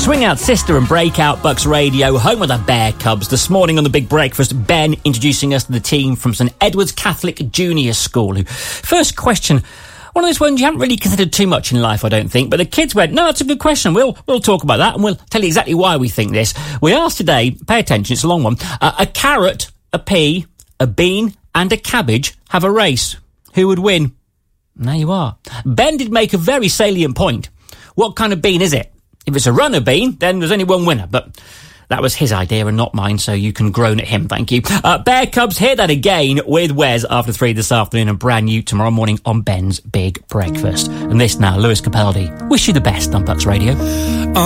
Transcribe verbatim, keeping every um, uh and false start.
Swing Out Sister and Breakout Bucks Radio, home of the Bear Cubs. This morning on the Big Breakfast, Ben introducing us to the team from St Edward's Catholic Junior School. Who, first question, one of those ones you haven't really considered too much in life, I don't think, but the kids went, no, that's a good question. We'll we'll talk about that and we'll tell you exactly why we think this. We asked today, pay attention, it's a long one, uh, a carrot, a pea, a bean and a cabbage have a race. Who would win? And there you are. Ben did make a very salient point. What kind of bean is it? If it's a runner bean, then there's only one winner, but that was his idea and not mine, so you can groan at him, thank you. Uh, Bear Cubs, hear that again with Wes after three this afternoon and brand new tomorrow morning on Ben's Big Breakfast. And this now, Lewis Capaldi. Wish you the best on Bucks Radio.